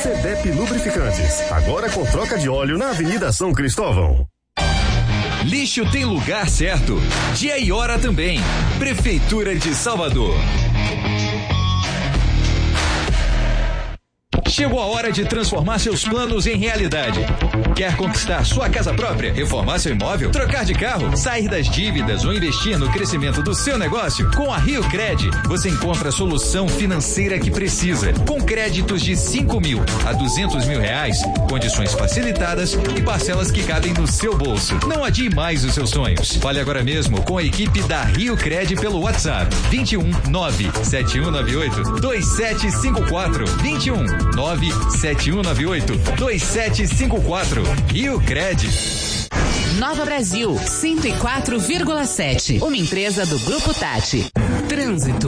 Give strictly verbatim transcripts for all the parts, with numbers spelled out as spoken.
Cedep Lubrificantes, agora com troca de óleo na Avenida São Cristóvão. Lixo tem lugar certo, dia e hora também. Prefeitura de Salvador. Chegou a hora de transformar seus planos em realidade. Quer conquistar sua casa própria, reformar seu imóvel, trocar de carro, sair das dívidas ou investir no crescimento do seu negócio? Com a Rio Cred, você encontra a solução financeira que precisa. Com créditos de cinco mil a duzentos mil reais, condições facilitadas e parcelas que cabem no seu bolso. Não adie mais os seus sonhos. Fale agora mesmo com a equipe da Rio Cred pelo WhatsApp vinte e um nove sete um nove oito dois sete cinco quatro vinte e um nove sete um nove oito dois sete cinco quatro. Rio Cred. Nova Brasil, cento e quatro vírgula sete. Uma empresa do Grupo Tati. Trânsito.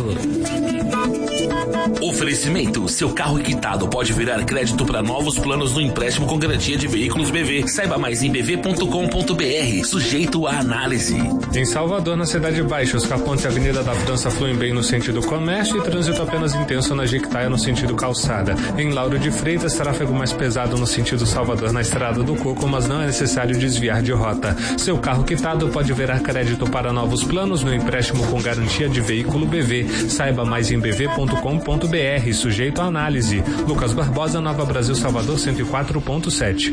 Oferecimento: seu carro quitado pode virar crédito para novos planos no empréstimo com garantia de veículos B V. Saiba mais em b v ponto com ponto b r. Sujeito à análise. Em Salvador, na Cidade Baixa, os Capontes e a Avenida da França fluem bem no sentido comércio e trânsito apenas intenso na Jequitaia no sentido calçada. Em Lauro de Freitas, tráfego mais pesado no sentido Salvador na Estrada do Coco, mas não é necessário desviar de rota. Seu carro quitado pode virar crédito para novos planos no empréstimo com garantia de veículo B V. Saiba mais em b v ponto com ponto b r. Sujeito à análise. Lucas Barbosa, Nova Brasil, Salvador, cento e quatro ponto sete.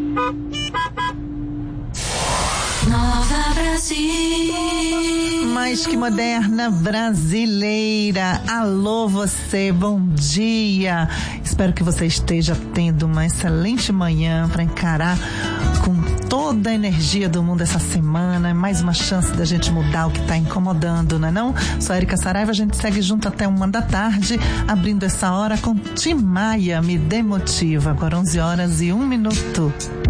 Nova Brasil. Mais que moderna brasileira. Alô você, bom dia. Espero que você esteja tendo uma excelente manhã para encarar com toda a energia do mundo essa semana. Mais uma chance da gente mudar o que está incomodando, não é não? Sou a Erika Saraiva, a gente segue junto até uma da tarde, abrindo essa hora com Tim Maia, Me Demotiva, agora onze horas e um minuto.